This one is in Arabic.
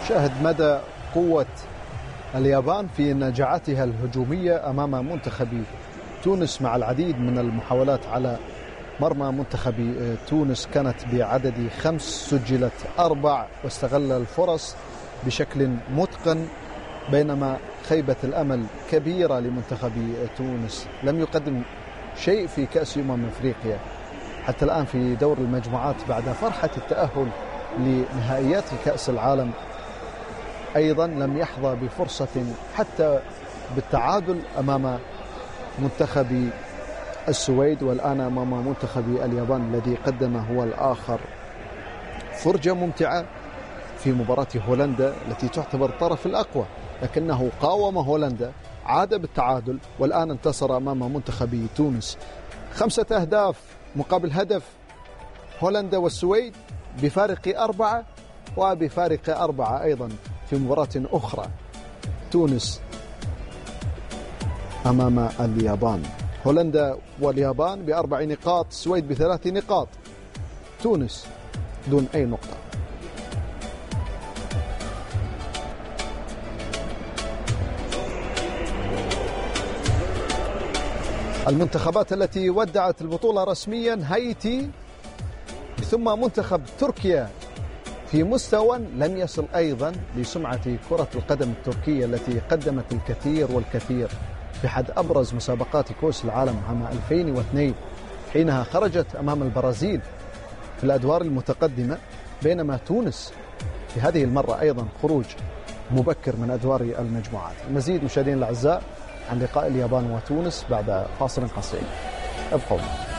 شاهد مدى قوة اليابان في نجاعتها الهجومية أمام منتخب تونس، مع العديد من المحاولات على مرمى منتخب تونس كانت بعدد 5، سجلت 4، واستغل الفرص بشكل متقن، بينما خيبة الأمل كبيرة لمنتخب تونس. لم يقدم شيء في كأس أفريقيا حتى الآن في دور المجموعات بعد فرحة التأهل لنهائيات كأس العالم. أيضا لم يحظى بفرصة حتى بالتعادل أمام منتخب السويد، والآن أمام منتخب اليابان الذي قدم هو الآخر فرجة ممتعة في مباراة هولندا التي تعتبر الطرف الأقوى، لكنه قاوم هولندا، عاد بالتعادل، والآن انتصر أمام منتخب تونس. 5 أهداف مقابل هدف هولندا والسويد بفارق 4 وبفارق 4 أيضا في مباراة أخرى تونس أمام اليابان. هولندا واليابان ب4 نقاط، السويد ب3 نقاط، تونس دون أي نقطة. المنتخبات التي ودعت البطولة رسميا: هايتي، ثم منتخب تركيا في مستوى لم يصل أيضا لسمعة كرة القدم التركية التي قدمت الكثير والكثير بحد أبرز مسابقات كأس العالم عام 2002 حينها خرجت أمام البرازيل في الأدوار المتقدمة، بينما تونس في هذه المرة أيضا خروج مبكر من أدوار المجموعات. المزيد مشاهدينا الأعزاء عن لقاء اليابان وتونس بعد فاصل قصير، ابقوا.